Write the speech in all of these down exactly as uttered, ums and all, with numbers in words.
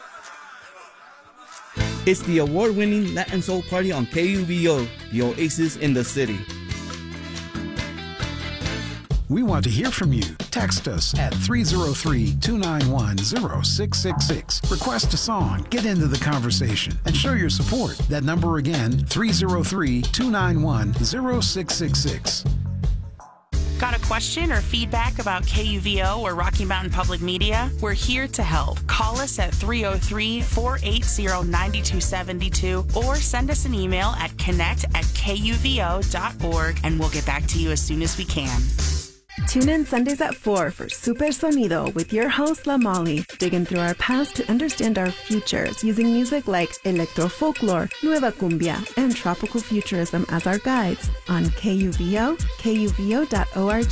It's the award-winning Latin Soul Party on K U V O, the oasis in the city. We want to hear from you. Text us at three oh three, two nine one, oh six six six. Request a song, get into the conversation, and show your support. That number again, three oh three, two nine one, oh six six six. Got a question or feedback about K U V O or Rocky Mountain Public Media? We're here to help. Call us at three oh three, four eight oh, nine two seven two or send us an email at connect at K U V O dot org and we'll get back to you as soon as we can. Tune in Sundays at four for Super Sonido with your host, La Molly, digging through our past to understand our futures using music like electro folklore, nueva cumbia, and tropical futurism as our guides on K U V O, K U V O dot org.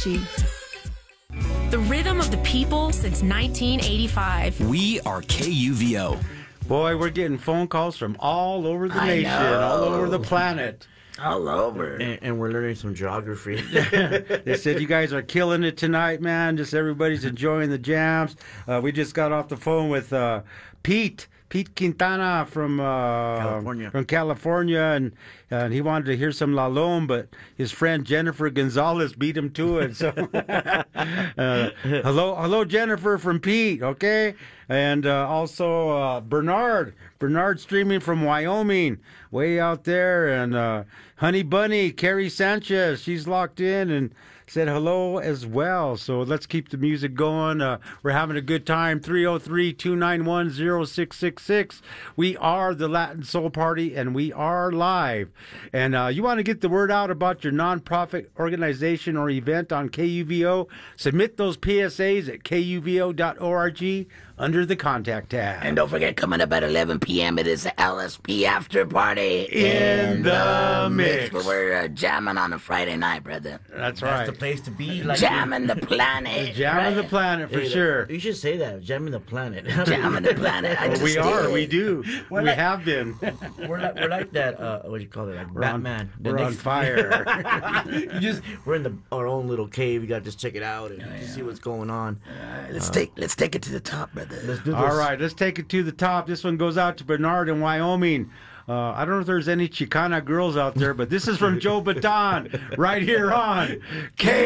The rhythm of the people since nineteen eighty-five. We are K U V O. Boy, we're getting phone calls from all over the I nation, know. all over the planet. All over. And, and we're learning some geography. They said you guys are killing it tonight, man. Just everybody's enjoying the jams. Uh, we just got off the phone with uh, Pete. Pete Quintana from uh, California. from California, and and he wanted to hear some La Lome, but his friend Jennifer Gonzalez beat him to it. So, uh, hello, hello, Jennifer from Pete, okay, and uh, also uh, Bernard, Bernard streaming from Wyoming, way out there, and uh, Honey Bunny, Carrie Sanchez, she's locked in and said hello as well. So let's keep the music going. Uh, we're having a good time. three oh three, two nine one, oh six six six. We are the Latin Soul Party, and we are live. And uh, you want to get the word out about your nonprofit organization or event on K U V O? Submit those P S As at K U V O dot org under the Contact tab. And don't forget, coming up at eleven p.m., it is the L S P After Party. In the mix. Where we're uh, jamming on a Friday night, brother. That's right. That's the place to be. Like Jamming the planet. Jamming the planet, for Hey, sure. You should say that. Jamming the planet. Jamming the planet. I just We are. did. We do. We're we like- have been. We're like we're like that. Uh, what do you call it? Like We're on- Batman. The we're on next- fire. you just we're in the our own little cave. You got to just check it out and just see what's going on. Uh, let's take let's take it to the top, brother. Let's do this. All right, let's take it to the top. This one goes out to Bernard in Wyoming. Uh, I don't know if there's any Chicana girls out there, but this is from Joe Baton right here on K